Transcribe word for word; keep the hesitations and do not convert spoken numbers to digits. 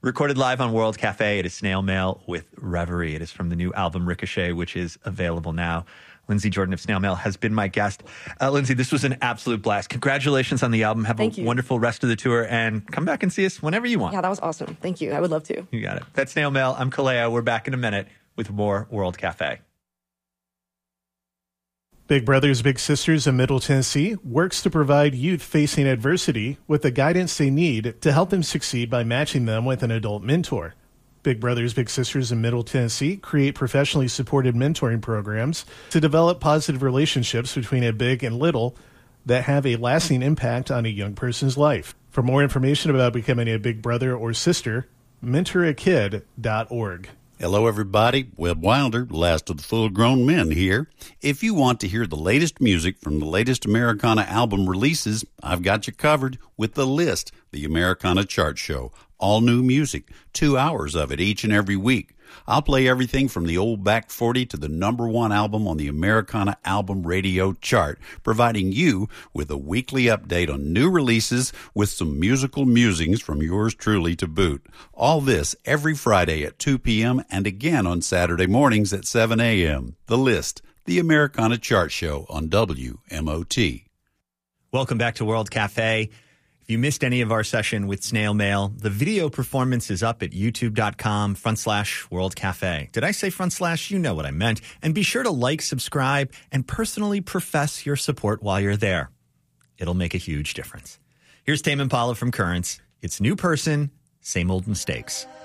Recorded live on World Cafe, it is Snail Mail with Reverie. It is from the new album Ricochet, which is available now. Lindsay Jordan of Snail Mail has been my guest. Uh, Lindsay, this was an absolute blast. Congratulations on the album. Have Thank a you. wonderful rest of the tour, and come back and see us whenever you want. Yeah, that was awesome. Thank you. I would love to. You got it. That's Snail Mail. I'm Kaleo. We're back in a minute with more World Cafe. Big Brothers Big Sisters of Middle Tennessee works to provide youth facing adversity with the guidance they need to help them succeed by matching them with an adult mentor. Big Brothers Big Sisters of Middle Tennessee create professionally supported mentoring programs to develop positive relationships between a big and little that have a lasting impact on a young person's life. For more information about becoming a big brother or sister, mentor a kid dot org. Hello, everybody. Webb Wilder, last of the full-grown men here. If you want to hear the latest music from the latest Americana album releases, I've got you covered with The List, the Americana chart show. All new music, two hours of it each and every week. I'll play everything from the old back forty to the number one album on the Americana Album Radio chart, providing you with a weekly update on new releases with some musical musings from yours truly to boot. All this every Friday at two p.m. and again on Saturday mornings at seven a.m. The List, the Americana chart show on W M O T. Welcome back to World Cafe. If you missed any of our session with Snail Mail, the video performance is up at youtube.com front slash World Cafe. Did I say front slash? You know what I meant. And be sure to like, subscribe, and personally profess your support while you're there. It'll make a huge difference. Here's Tame Impala from Currents. It's New Person, Same Old Mistakes.